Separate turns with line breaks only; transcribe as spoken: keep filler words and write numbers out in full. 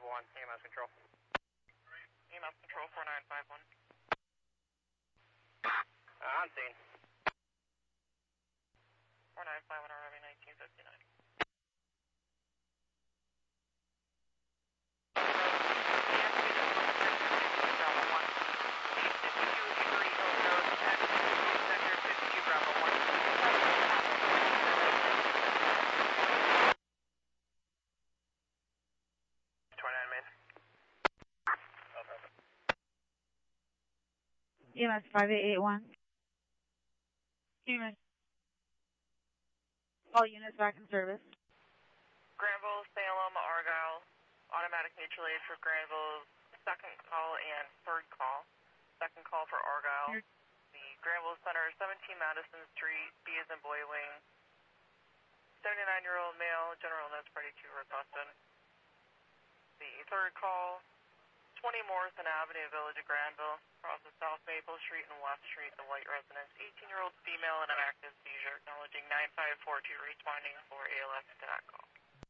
one, E M S control.
E M S control four nine five one.
Uh, on scene.
four nine five one, arriving nineteen fifty-nine.
E M S five eight eight one. E M S. All units back in service.
Granville, Salem, Argyle, automatic mutual aid for Granville, second call and third call. Second call for Argyle.
Here.
The Granville Center, seventeen Madison Street, B as in boy wing. seventy-nine-year-old male, general notes party two requested. The third call, twenty Morrison Avenue, Village of Granville, crosses South Maple Street and West Street, the white residence, eighteen-year-old female in an active seizure, acknowledging nine five four two, responding for A L S to that call.